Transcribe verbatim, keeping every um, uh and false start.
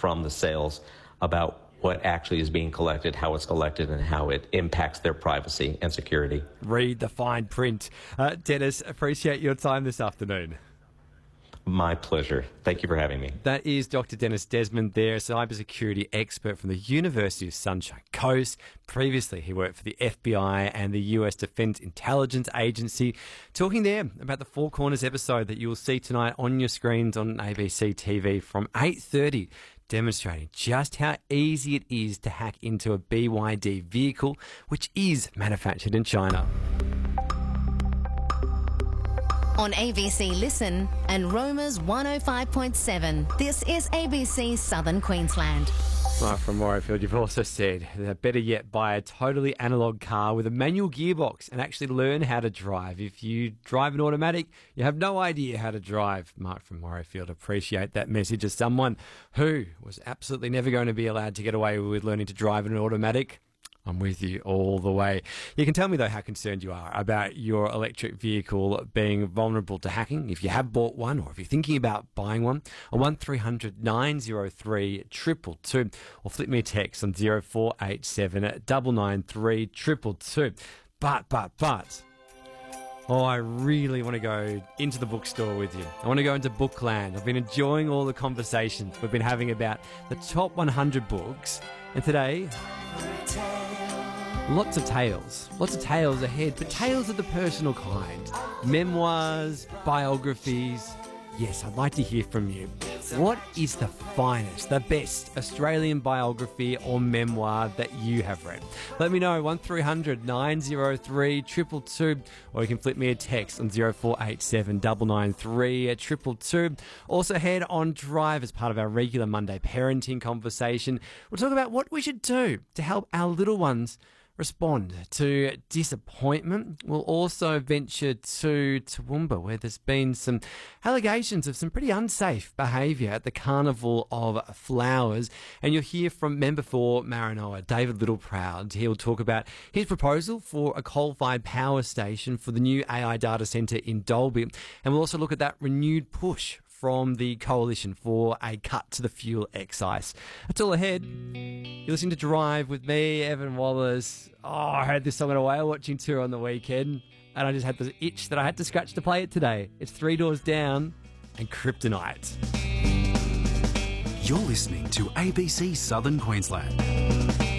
from the sales about what actually is being collected, how it's collected, and how it impacts their privacy and security. Read the fine print. Uh, Dennis, appreciate your time this afternoon. My pleasure. Thank you for having me. That is Doctor Dennis Desmond there, a cybersecurity expert from the University of Sunshine Coast. Previously, he worked for the F B I and the U S Defence Intelligence Agency, talking there about the Four Corners episode that you will see tonight on your screens on A B C T V from eight thirty, demonstrating just how easy it is to hack into a B Y D vehicle, which is manufactured in China. On A B C Listen and Roma's one oh five point seven, this is A B C Southern Queensland. Right, from Morayfield, you've also said that better yet, buy a totally analogue car with a manual gearbox and actually learn how to drive. If you drive an automatic, you have no idea how to drive. Mark from Morayfield, appreciate that message as someone who was absolutely never going to be allowed to get away with learning to drive an automatic. I'm with you all the way. You can tell me, though, how concerned you are about your electric vehicle being vulnerable to hacking. If you have bought one or if you're thinking about buying one, on one three hundred nine oh three two two two, or flip me a text on zero four eight seven nine nine three two two two. But, but, but... Oh, I really want to go into the bookstore with you. I want to go into Bookland. I've been enjoying all the conversations we've been having about the top one hundred books. And today, lots of tales. Lots of tales ahead, but tales of the personal kind. Memoirs, biographies. Yes, I'd like to hear from you. What is the finest, the best Australian biography or memoir that you have read? Let me know, one three hundred nine oh three two two two, or you can flip me a text on zero four eight seven nine nine three two two two. Also head on Drive as part of our regular Monday parenting conversation. We'll talk about what we should do to help our little ones respond to disappointment. We'll also venture to Toowoomba, where there's been some allegations of some pretty unsafe behaviour at the Carnival of Flowers. And you'll hear from member for Maranoa, David Littleproud. He'll talk about his proposal for a coal-fired power station for the new A I data centre in Dalby. And we'll also look at that renewed push from the Coalition for a cut to the fuel excise. That's all ahead. You're listening to Drive with me, Evan Wallace. Oh, I heard this song on a whale watching tour on the weekend, and I just had the itch that I had to scratch to play it today. It's Three Doors Down and Kryptonite. You're listening to A B C Southern Queensland.